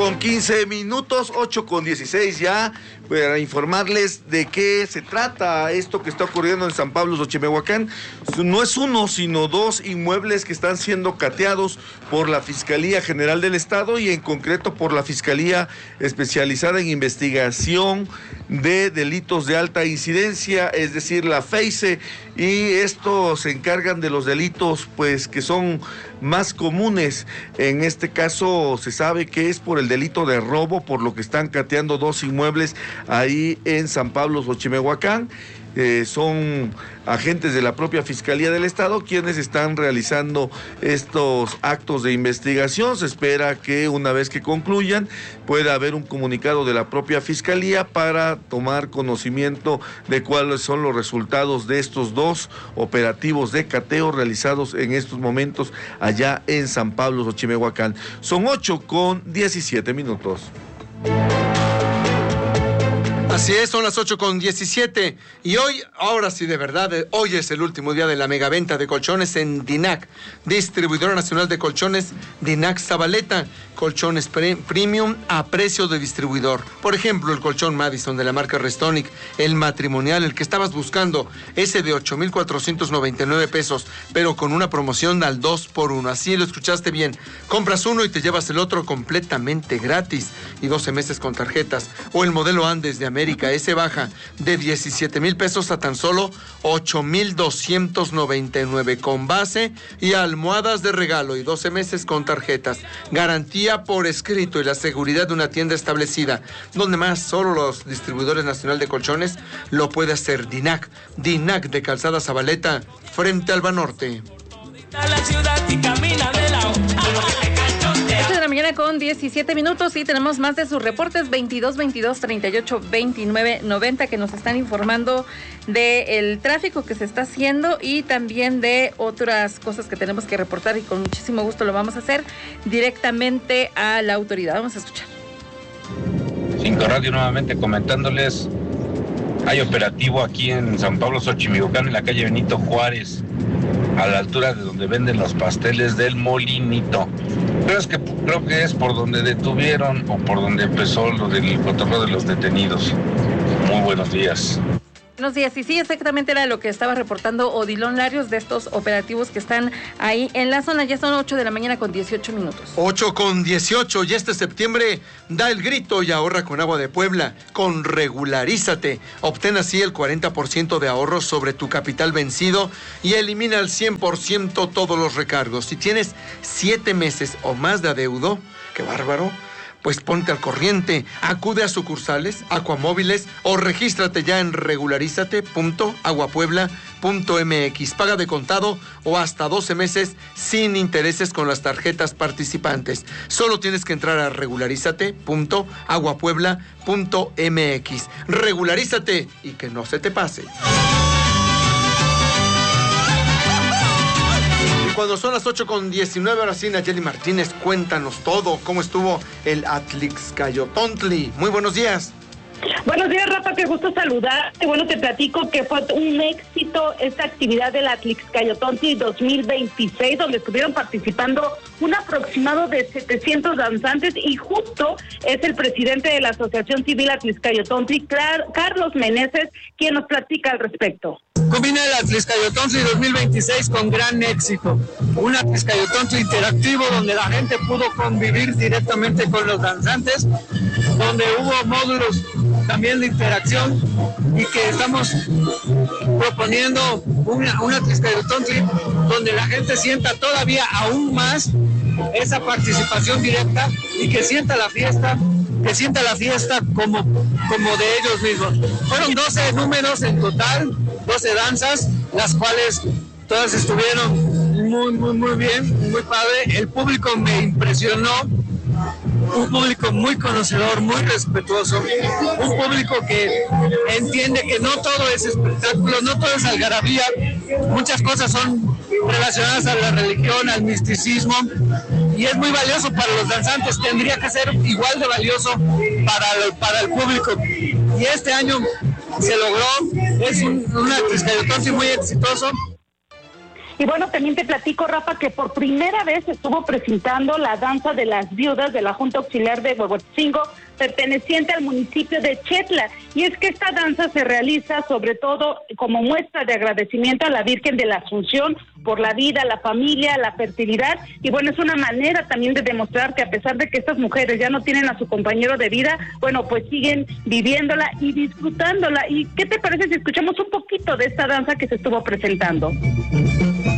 8:15, 8:16 ya, para informarles de qué se trata esto que está ocurriendo en San Pablo Xochimehuacán. No es uno, sino dos inmuebles que están siendo cateados por la Fiscalía General del Estado y en concreto por la Fiscalía Especializada en Investigación de Delitos de Alta Incidencia, es decir, la FEICE, y estos se encargan de los delitos pues que son más comunes. En este caso se sabe que es por el delito de robo, por lo que están cateando dos inmuebles ahí en San Pablo Xochimehuacán. Son agentes de la propia Fiscalía del Estado quienes están realizando estos actos de investigación. Se espera que una vez que concluyan pueda haber un comunicado de la propia Fiscalía para tomar conocimiento de cuáles son los resultados de estos dos operativos de cateo realizados en estos momentos allá en San Pablo Xochimehuacán. Son 8:17. Así es, son las 8:17 y hoy, ahora sí de verdad, hoy es el último día de la megaventa de colchones en Dinac, distribuidora nacional de colchones Dinac Zabaleta, colchones premium a precio de distribuidor. Por ejemplo, el colchón Madison de la marca Restonic, el matrimonial, el que estabas buscando, ese de 8,499 pesos, pero con una promoción al 2x1, así lo escuchaste bien, compras uno y te llevas el otro completamente gratis y 12 meses con tarjetas. O el modelo Andes de América, ese baja de 17,000 pesos a tan solo 8,299 con base y almohadas de regalo y 12 meses con tarjetas. Garantía por escrito y la seguridad de una tienda establecida. Donde más, solo los distribuidores nacional de colchones lo puede hacer. Dinac de Calzada Zabaleta, frente al Banorte. La ciudad y camina de lado. 8 de la mañana con 17 minutos y tenemos más de sus reportes 22 38 29 90 que nos están informando del tráfico que se está haciendo y también de otras cosas que tenemos que reportar y con muchísimo gusto lo vamos a hacer directamente a la autoridad. Vamos a escuchar. 5 Radio nuevamente comentándoles, hay operativo aquí en San Pablo Xochimehuacán en la calle Benito Juárez, a la altura de donde venden los pasteles del Molinito. Creo que es por donde detuvieron o por donde empezó lo del cotorreo de los detenidos. Muy buenos días. Buenos días, y sí, exactamente era lo que estaba reportando Odilon Larios de estos operativos que están ahí en la zona. Ya son 8 de la mañana con 18 minutos. 8:18, y este septiembre da el grito y ahorra con Agua de Puebla. Con Regularízate. Obtén así el 40% de ahorro sobre tu capital vencido y elimina al 100% todos los recargos. Si tienes 7 meses o más de adeudo, ¡qué bárbaro!, pues ponte al corriente, acude a sucursales, Acuamóviles o regístrate ya en regularizate.aguapuebla.mx. Paga de contado o hasta 12 meses sin intereses con las tarjetas participantes. Solo tienes que entrar a regularizate.aguapuebla.mx. Regularízate y que no se te pase. Cuando son las 8:19, ahora sí, Nayeli Martínez, cuéntanos todo. ¿Cómo estuvo el Atlixcayotontli? Muy buenos días. Buenos días, Rafa, qué gusto saludarte. Bueno, te platico que fue un éxito esta actividad de la Atlixcayotontli 2026, donde estuvieron participando un aproximado de 700 danzantes y justo es el presidente de la Asociación Civil Atlixcayotontli, Carlos Meneses, quien nos platica al respecto. Combina el Atlixcayotontli 2026 con gran éxito. Un Atlixcayotontli interactivo donde la gente pudo convivir directamente con los danzantes, donde hubo módulos también de interacción y que estamos proponiendo una Atlixcayotontli donde la gente sienta todavía aún más esa participación directa y que sienta la fiesta como de ellos mismos. Fueron 12 números en total, 12 danzas, las cuales todas estuvieron muy bien, muy padre. El público me impresionó, un público muy conocedor, muy respetuoso, un público que entiende que no todo es espectáculo, no todo es algarabía, muchas cosas son relacionadas a la religión, al misticismo, y es muy valioso para los danzantes, tendría que ser igual de valioso para el público, y este año se logró, es un Atlixcayotontli muy exitoso. Y bueno, también te platico, Rafa, que por primera vez estuvo presentando la danza de las viudas de la Junta Auxiliar de Huehuetzingo, perteneciente al municipio de Chetla. Y es que esta danza se realiza sobre todo como muestra de agradecimiento a la Virgen de la Asunción por la vida, la familia, la fertilidad. Y bueno, es una manera también de demostrar que a pesar de que estas mujeres ya no tienen a su compañero de vida, bueno, pues siguen viviéndola y disfrutándola. ¿Y qué te parece si escuchamos un poquito de esta danza que se estuvo presentando?